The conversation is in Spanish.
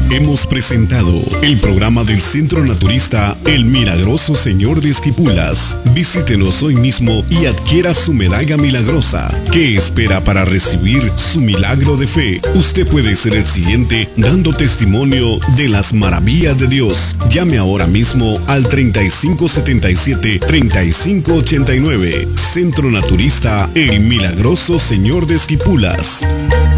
Hemos presentado el programa del Centro Naturista El Milagroso Señor de Esquipulas. Visítenos hoy mismo y adquiera su medalla milagrosa. ¿Qué espera para recibir su milagro de fe? Usted puede ser el siguiente dando testimonio de las maravillas de Dios. Llame ahora mismo al 3577-3589. Centro Naturista El Milagroso Señor de Esquipulas.